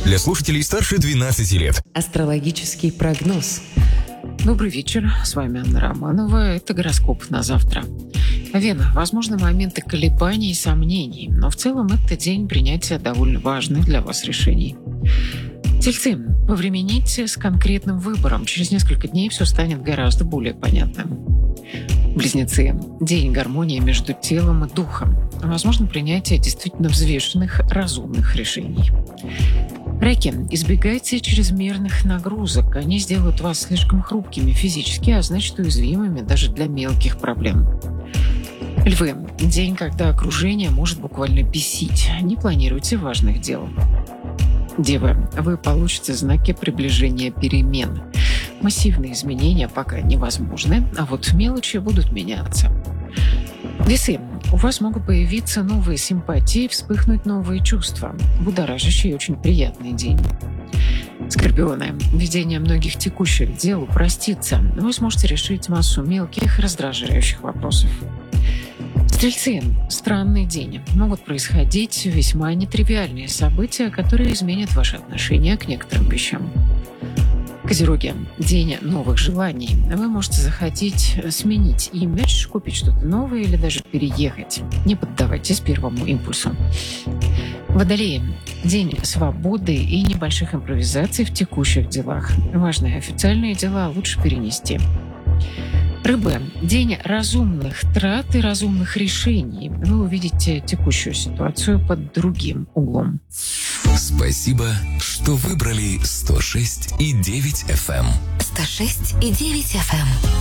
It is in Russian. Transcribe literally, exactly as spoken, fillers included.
Для слушателей старше двенадцати лет. Астрологический прогноз. Добрый вечер, с вами Анна Романова. Это гороскоп на завтра. Вена. Возможны моменты колебаний и сомнений, но в целом это день принятия довольно важных для вас решений. Тельцы. Повремените с конкретным выбором. Через несколько дней все станет гораздо более понятным. Близнецы. День гармонии между телом и духом. Возможно принятие действительно взвешенных, разумных решений. Раки. Избегайте чрезмерных нагрузок. Они сделают вас слишком хрупкими физически, а значит уязвимыми даже для мелких проблем. Львы. День, когда окружение может буквально бесить. Не планируйте важных дел. Девы. Вы получите знаки приближения перемен. Массивные изменения пока невозможны, а вот мелочи будут меняться. Весы. У вас могут появиться новые симпатии, вспыхнуть новые чувства. Будоражащий и очень приятный день. Скорпионы. Ведение многих текущих дел упростится. Вы сможете решить массу мелких, раздражающих вопросов. Стрельцы. Странный день. Могут происходить весьма нетривиальные события, которые изменят ваше отношение к некоторым вещам. Козероги. День новых желаний. Вы можете захотеть сменить имидж, купить что-то новое или даже переехать. Не поддавайтесь первому импульсу. Водолеи. День свободы и небольших импровизаций в текущих делах. Важные официальные дела лучше перенести. Рыбы. День разумных трат и разумных решений. Вы увидите текущую ситуацию под другим углом. Спасибо, что выбрали сто шесть и девять эф эм. сто шесть и девять эф эм.